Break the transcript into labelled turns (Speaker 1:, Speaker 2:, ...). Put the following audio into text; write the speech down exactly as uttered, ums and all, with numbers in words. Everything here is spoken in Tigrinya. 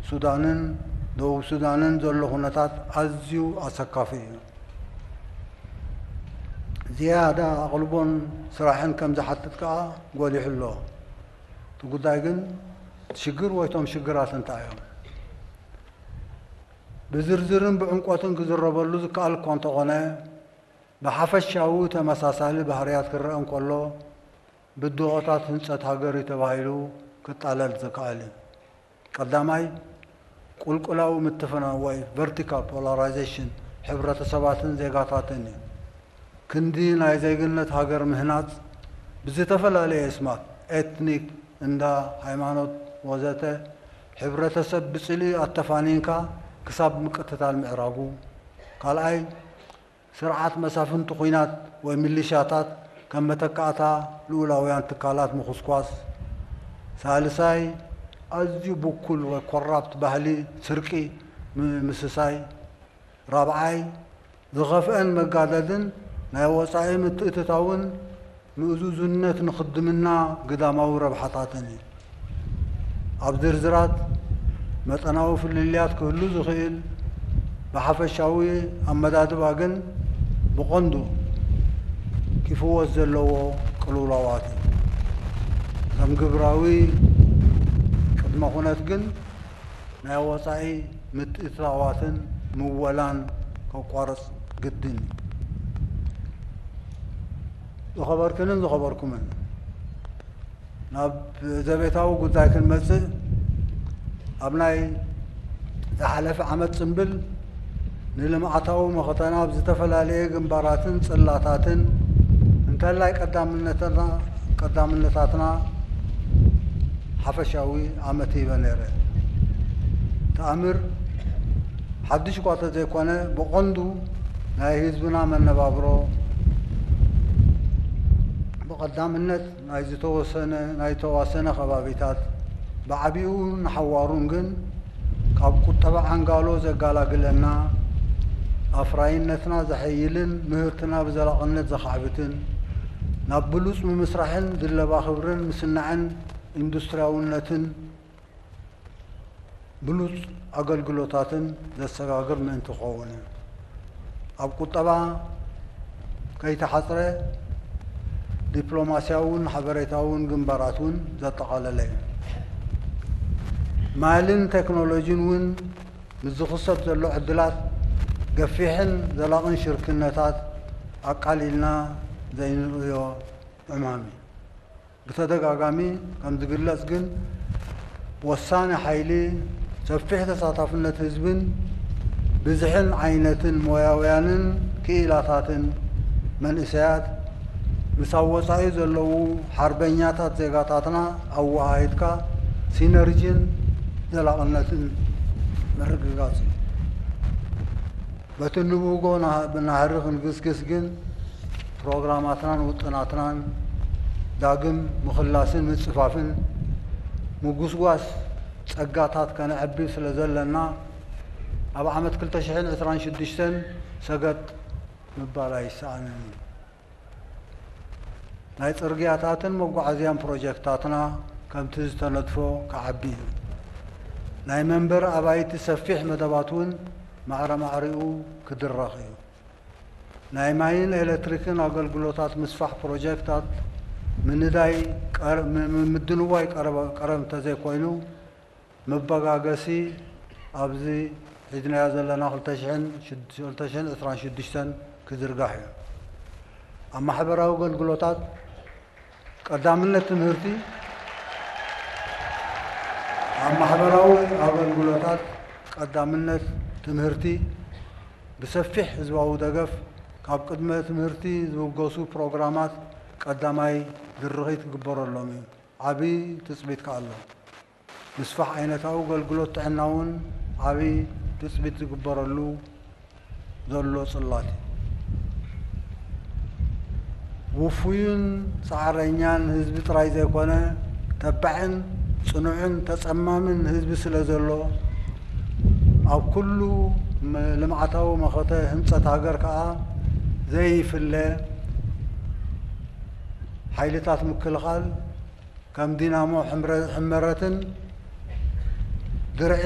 Speaker 1: ሱዳንን ደቡብ ሱዳንን ዘሎ ሁነታት ኣዝዩ ኣሰካፊ እዩ ዝያዳ ኣቕልቦን ስራሕን ከም ዝሓትት ከዓ ጎሊሑ ኣሎ እቲ ጉዳይ ግን ሽግር ወይቶም ሽግራት እንታይ እዮም ብዝርዝርን ብዕምቆትን ክዝረበሉ ዝከኣል እኳ እንተኾነ ብሓፈሻዊ ተመሳሳሊ ባህርያት ክረአ እንከሎ ብድሆታት ህንፀት ሃገር ተባሂሉ ክጣለል ዝከኣል እዩ ቀዳማይ ቁልቁላዊ ምትፍናን ወይ ቨርቲካል ፖላራይዜሽን ሕብረተሰባትን ዜጋታትን እዩ ክንዲ ናይ ዜግነት ሃገር ምህናፅ ብዝተፈላለየ እስማት ኤትኒክ እንዳ ሃይማኖት ወዘተ ሕብረተሰብ ብፅሊ ኣተፋኒንካ ክሳብ ምቅትታል ምዕራጉ ካልኣይ ስርዓት መሳፍንቲ ኩናት ወይ ሚሊሻታት ከም መተካእታ ልኡላውያን ትካላት ምኹስኳስ ሳልሳይ ኣዝዩ ብኩል ወይ ኮራፕት ባህሊ ስርቂ ምስሳይ ራብዓይ ዝኸፍአን መጋደድን ናይ ወፃኢ ምትእትታውን ምእዙዝነት ንኽድምና ግዳማዊ ረብሓታትን እዩ ኣብ ዝርዝራት መጠናዊ ፍልልያት ክህሉ ዝኽእል ብሓፈሻዊ ኣመዳድባ ግን ብቐንዱ ክፍወስ ዘለዎ ቅልውላዋት እዩ ከም ግብራዊ ቅድመ ኩነት ግን ናይ ወፃኢ ምትእትታዋትን ምወላን ከቋርፅ ግድን ዝኸበርክንን ዝኸበርኩምን ናብ ዘቤታዊ ጉዳይ ክንመፅእ ኣብ ናይ ዝሓለፈ ዓመት ፅምብል ንልምዓታዊ መኸተና ብዝተፈላለየ ግንባራትን ፅላታትን እንተላይ ቀዳምነትና ቀዳምነታትና ሓፈሻዊ ዓመት ይበ ነይረ ተኣምር ሓድሽ ቋተ ዘይኮነ ብቐንዱ ናይ ህዝብና መነባብሮ ብቐዳምነት ናይ ዝተወሰነ ናይ ተዋሰነ ከባቢታት ብዓቢኡ ንሓዋሩን ግን ካብ ቁጠባ ዓንጋሎ ዘጋላግለና ኣፍራይነትና ዘሐይልን ምህርትና ብዘላቕነት ዘኻዕብትን ናብ ብሉፅ ምምስራሕን ድለባ ክብርን ምስናዕን ኢንዱስትርያውነትን ብሉፅ ኣገልግሎታትን ዘሰጋግር ምእንቲ ክኸውን እዩ ኣብ ቁጠባ ከይተሓፅረ ዲፕሎማስያውን ሓበሬታውን ግንባራት እውን ዘጠቓለለ እዩ ማልን ቴክኖሎጂን እውን ምዝኽሰብ ዘሎ ዕድላት ገፊሕን ዘላቕን ሽርክነታት ኣቃሊልና ዘይንርእዮ ዕማሚ ብተደጋጋሚ ከም ዝግለጽ ግን ወሳኒ ሓይሊ ሰፊሕ ተሳታፍነት ህዝብን ብዝሕን ዓይነትን ሞያውያንን ክኢላታትን መንእሰያት ምስ ኣብ ወፃኢ ዘለዉ ሓርበኛታት ዜጋታትና ኣወሃሂድካ ሲነርጂን ዘላቕነትን ምርግጋፅ እዩ በቲ ንብህጎ ናህሪ ክንግስግስ ግን ፕሮግራማትናን ውጥናትናን ዳግም ምኽላስን ምፅፋፍን ምጉስጓስ ጸጋታት ከነዕቢ ስለ ዘለና ኣብ ዓመት ክልተ ሽሕን ዕስራን ሽዱሽተን ሰገጥ ምባል ኣይሰኣንን እዩ ናይ ፅርግያታትን መጓዓዝያን ፕሮጀክታትና ከምቲ ዝተነድፎ ክዓቢ እዩ ናይ መንበር ኣባይቲ ሰፊሕ መደባት እውን ማዕረ ማዕሪኡ ክድረኽ እዩ ናይ ማይን ኤሌክትሪክን ኣገልግሎታት ምስፋሕ ፕሮጀክታት ምንዳይ ምድንዋይ ቀረብ እንተዘይኮይኑ መበጋገሲ ኣብዚ ሒዝናዮ ዘለና ክልተ ሽሕን ዕስራን ሽዱሽተን ክዝርጋሕ እዩ ኣብ ማሕበራዊ ኣገልግሎታት ቀዳምነት ትምህርቲ ኣብ ማሕበራዊ ኣገልግሎታት ቀዳምነት ትምህርቲ ብሰፊሕ ህዝባዊ ደገፍ ካብ ቅድመ ትምህርቲ ዝውገሱ ፕሮግራማት ቀዳማይ ድርኺት ክግበረሎም እዩ ዓብዪ ትፅቢት ከኣሎ ምስፋሕ ዓይነታዊ ኣገልግሎት ጥዕና እውን ዓብዪ ትፅቢት ዝግበረሉ ዘሎ ፅላት እዩ ውፉይን ፃዕረኛን ህዝቢ ጥራይ ዘይኮነ ተባዕን ጽኑዕን ተጸማምን ህዝቢ ስለ ዘሎ ኣብ ኩሉ ልምዓታዊ መኸተ ህንፀት ሃገር ከዓ ዘይፍለ ሓይልታት ምክልኻል ከም ዲናሞ ሕመረትን ድርዒ